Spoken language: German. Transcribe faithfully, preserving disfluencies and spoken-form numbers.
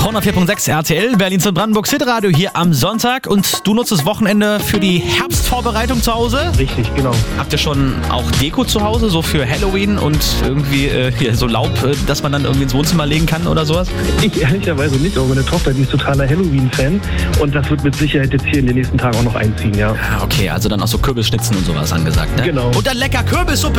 hundertvier Komma sechs R T L, Berlin und Brandenburg Hitradio hier am Sonntag. Und du nutzt das Wochenende für die Herbstvorbereitung zu Hause? Richtig, genau. Habt ihr schon auch Deko zu Hause, so für Halloween und irgendwie äh, hier so Laub, äh, dass man dann irgendwie ins Wohnzimmer legen kann oder sowas? Ich ehrlicherweise nicht, aber meine Tochter, die ist totaler Halloween-Fan und das wird mit Sicherheit jetzt hier in den nächsten Tagen auch noch einziehen, ja. Ah, okay, also dann auch so Kürbisschnitzen und sowas angesagt, ne? Genau. Und dann lecker Kürbissuppe